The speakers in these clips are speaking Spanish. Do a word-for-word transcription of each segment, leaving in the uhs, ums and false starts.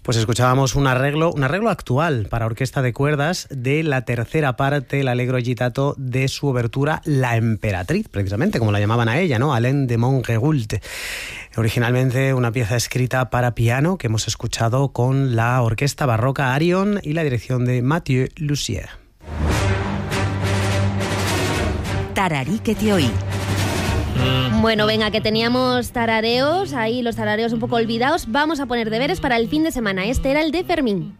Pues escuchábamos un arreglo, un arreglo actual para orquesta de cuerdas de la tercera parte, el Allegro agitato de su obertura La Emperatriz, precisamente, como la llamaban a ella, ¿no? Alain de Montgeroult. Originalmente una pieza escrita para piano que hemos escuchado con la orquesta barroca Arion y la dirección de Mathieu Lussier. Tararí que te oí. Bueno, venga, que teníamos tarareos, ahí los tarareos un poco olvidados. Vamos a poner deberes para el fin de semana. Este era el de Fermín.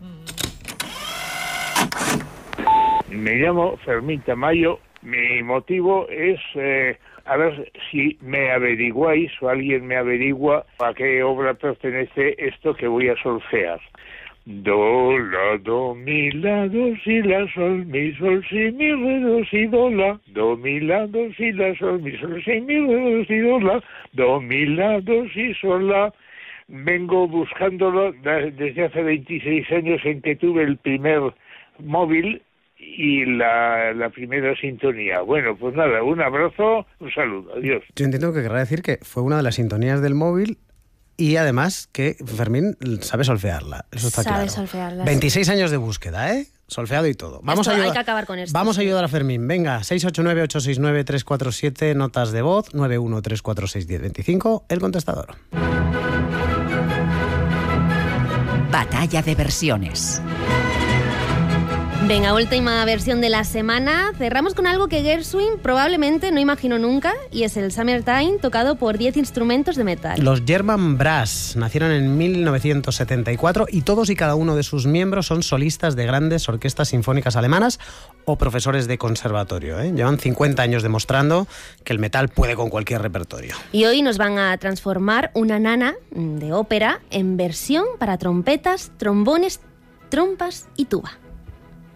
Me llamo Fermín Tamayo. Mi motivo es eh, a ver si me averiguáis o alguien me averigua a qué obra pertenece esto que voy a solfear. Do, la, do, mi, la, do, si, la, sol, mi, sol, si, mi, re, do, si, do, la. Do, mi, la, do, si, la, sol, mi, sol, si, mi, re, do, si, do, la. Do, mi, la, do, si, sol, la. Vengo buscándolo desde hace veintiséis años en que tuve el primer móvil y la, la primera sintonía. Bueno, pues nada, un abrazo, un saludo, adiós. Yo entiendo que querrá decir que fue una de las sintonías del móvil. Y además que Fermín sabe solfearla, eso está sabe claro. solfearla. veintiséis años de búsqueda, ¿eh? Solfeado y todo. Vamos esto, a ayudar, hay que acabar con esto. Vamos a ayudar a Fermín. Venga, seis ocho nueve, ocho seis nueve, tres cuatro siete, notas de voz, nueve uno tres cuatro seis uno cero dos cinco, el contestador. Batalla de versiones. Venga, última versión de la semana. Cerramos con algo que Gershwin probablemente no imaginó nunca, y es el Summertime, tocado por diez instrumentos de metal. Los German Brass nacieron en mil novecientos setenta y cuatro y todos y cada uno de sus miembros son solistas de grandes orquestas sinfónicas alemanas o profesores de conservatorio, ¿eh? Llevan cincuenta años demostrando que el metal puede con cualquier repertorio. Y hoy nos van a transformar una nana de ópera en versión para trompetas, trombones, trompas y tuba.